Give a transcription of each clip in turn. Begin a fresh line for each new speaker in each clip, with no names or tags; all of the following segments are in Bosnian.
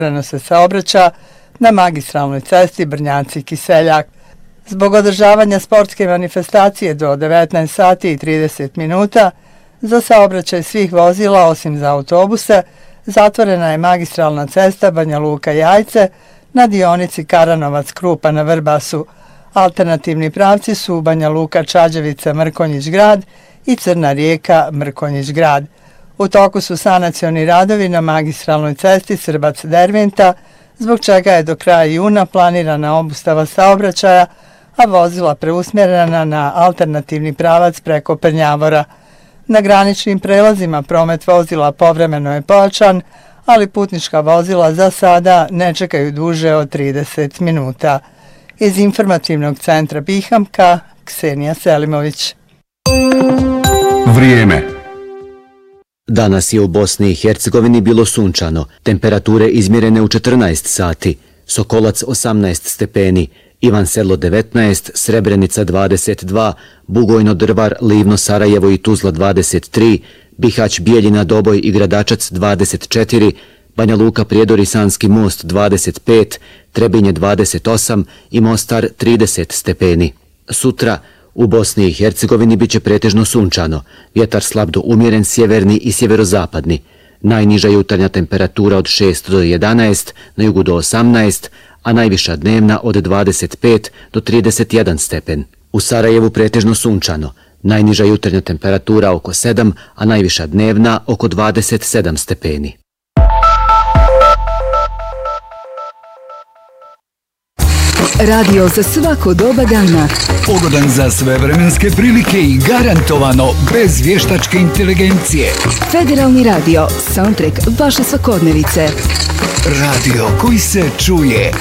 se saobraća na magistralnoj cesti Brnjaci-Kiseljak. Zbog održavanja sportske manifestacije do 19 sati i 30 minuta za saobraćaj svih vozila osim za autobuse zatvorena je magistralna cesta Banja Luka-Jajce na dionici Karanovac-Krupa na Vrbasu. Alternativni pravci su Banja Luka-Čađevica-Mrkonjić grad i Crna Rijeka-Mrkonjić grad. U toku su sanacioni radovi na magistralnoj cesti Srbac-Derventa, zbog čega je do kraja juna planirana obustava saobraćaja, a vozila preusmjerena na alternativni pravac preko Prnjavora. Na graničnim prelazima promet vozila povremeno je pojačan, ali putnička vozila za sada ne čekaju duže od 30 minuta. Iz informativnog centra Bihamka, Ksenija Selimović.
Vrijeme.
Danas je u Bosni i Hercegovini bilo sunčano, temperature izmjerene u 14 sati, Sokolac 18 stepeni, Ivan Selo 19, Srebrenica 22, Bugojno Drvar, Livno Sarajevo i Tuzla 23, Bihać Bijeljina Doboj i Gradačac 24, Banja Luka Prijedor i Sanski Most 25, Trebinje 28 i Mostar 30 stepeni. Sutra u Bosni i Hercegovini biće pretežno sunčano, vjetar slab do umjeren sjeverni i sjeverozapadni. Najniža jutarnja temperatura od 6 do 11, na jugu do 18, a najviša dnevna od 25 do 31 stepen. U Sarajevu pretežno sunčano, najniža jutarnja temperatura oko 7, a najviša dnevna oko 27 stepeni.
Radio za svako doba dana.
Pogodan za sve vremenske prilike i garantovano bez vještačke inteligencije.
Federalni radio, soundtrack vaše svakodnevice.
Radio koji se čuje.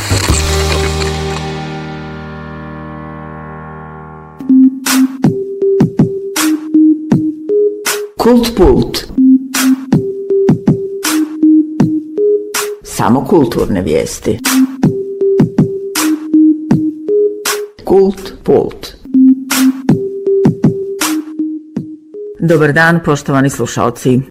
Kult Pult. Samo kulturne vijesti. Kult Pult. Dobar dan, poštovani slušalci.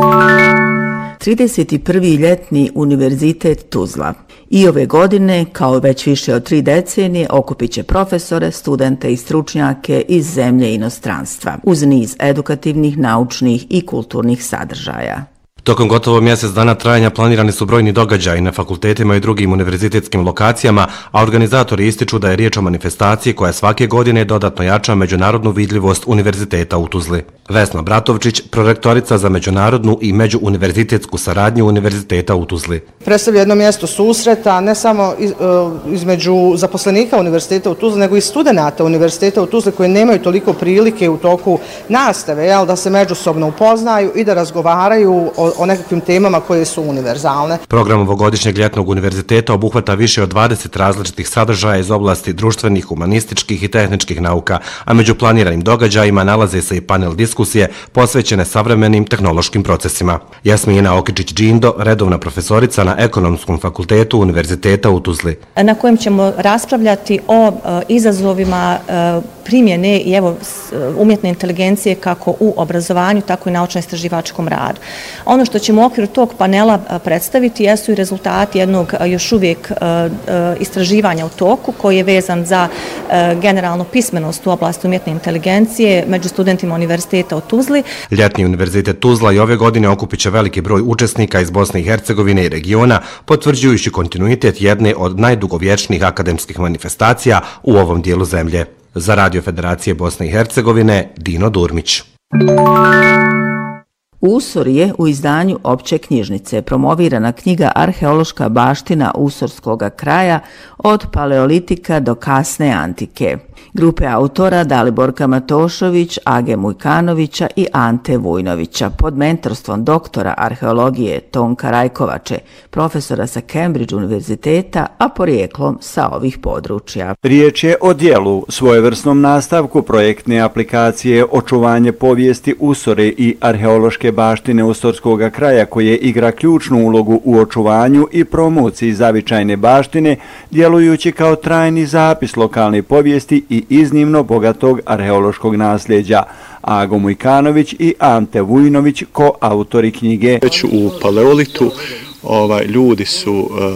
31. ljetni Univerzitet Tuzla. I ove godine, kao već više od 3 decenije, okupit će profesore, studente i stručnjake iz zemlje i inostranstva, uz niz edukativnih, naučnih i kulturnih sadržaja.
Tokom gotovo mjesec dana trajanja planirani su brojni događaji na fakultetima i drugim univerzitetskim lokacijama, a organizatori ističu da je riječ o manifestaciji koja svake godine dodatno jača međunarodnu vidljivost Univerziteta u Tuzli. Vesna Bratovčić, prorektorica za međunarodnu i međuuniverzitetsku saradnju Univerziteta u Tuzli.
Predstavlja jedno mjesto susreta ne samo između zaposlenika Univerziteta u Tuzli, nego i studenata Univerziteta u Tuzli koji nemaju toliko prilike u toku nastave, da se međusobno upoznaju i da razgovaraju o nekakvim temama koje su univerzalne.
Program ovogodišnjeg ljetnog univerziteta obuhvata više od 20 različitih sadržaja iz oblasti društvenih, humanističkih i tehničkih nauka, a među planiranim događajima nalaze se i panel diskusije posvećene savremenim tehnološkim procesima. Jasmina Okičić-Džindo, redovna profesorica na Ekonomskom fakultetu Univerziteta u Tuzli.
Na kojem ćemo raspravljati o izazovima primjene i umjetne inteligencije kako u obrazovanju, tako i naučno-istraživačkom radu. Ono što ćemo u okviru tog panela predstaviti jesu i rezultati jednog još uvijek istraživanja u toku koji je vezan za generalnu pismenost u oblasti umjetne inteligencije među studentima Univerziteta u Tuzli.
Ljetni Univerzitet Tuzla i ove godine okupit će veliki broj učesnika iz Bosne i Hercegovine i regiona, potvrđujući kontinuitet jedne od najdugovječnijih akademskih manifestacija u ovom dijelu zemlje. Za Radio Federacije Bosne i Hercegovine, Dino Durmić.
Usor je u izdanju Opće knjižnice promovirana knjiga Arheološka baština Usorskog kraja od paleolitika do kasne antike. Grupe autora Daliborka Matošović, Age Mujkanovića i Ante Vujnovića pod mentorstvom doktora arheologije Tonka Rajkovače, profesora sa Cambridge univerziteta, a porijeklom sa ovih područja.
Riječ je o dijelu, svojevrsnom nastavku projektne aplikacije Očuvanje povijesti Usore i arheološke baštine Usorskog kraja koje igra ključnu ulogu u očuvanju i promociji zavičajne baštine, djelujući kao trajni zapis lokalne povijesti i iznimno bogatog arheološkog nasljeđa. Ago Mujkanović i Ante Vujnović, koautori knjige.
Već u paleolitu ljudi su